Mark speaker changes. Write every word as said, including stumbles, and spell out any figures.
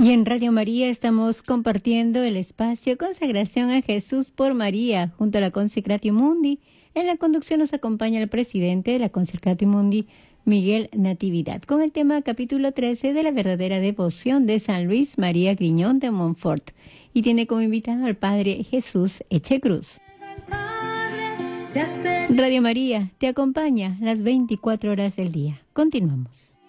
Speaker 1: Y en Radio María estamos compartiendo el espacio Consagración a Jesús por María junto a la Consecratio Mundi. En la conducción nos acompaña el presidente de la Consecratio Mundi, Miguel Natividad, con el tema capítulo trece de la verdadera devoción de San Luis María Griñón de Montfort. Y tiene como invitado al Padre Jesús Echecruz. Radio María te acompaña las veinticuatro horas del día. Continuamos.